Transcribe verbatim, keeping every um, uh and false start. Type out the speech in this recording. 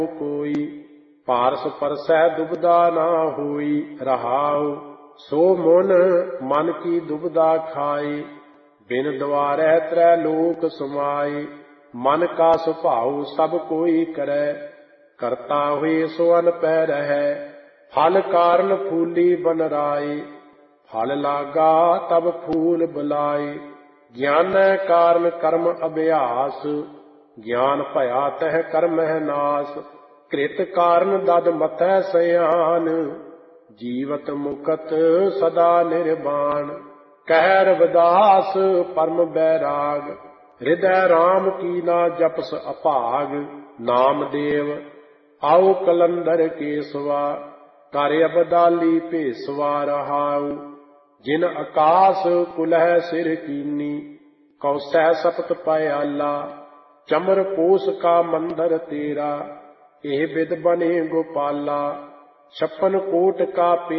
कोई पारस परसै दुबदा ना होई रहाओ। सो मन मन की दुबदा खाए बिन द्वारै त्रै लोक समाए। मन का सुभाव सब कोई करे करता हुए सो अन पै रहै। फल कारण फूली बन राए फल लागा तब फूल बुलाए। ज्ञान कारण कर्म अभ्यास ज्ञान भया तह कर्म है नाश। कृत कारण दद मथै सयान जीवत मुकत सदा निर्वाण। कह रविदास परम बैराग हृदय राम की ना जपस अभाग। नाम देव आओ कलंदर केसवा कर अबदाली भेसवा रहाऊ। जिन आकाश कुलह सिर कीनी कौसै सपत पयाला। चमर कोस का मंदर तेरा एह बिद बने गोपाला। छप्पन कोट का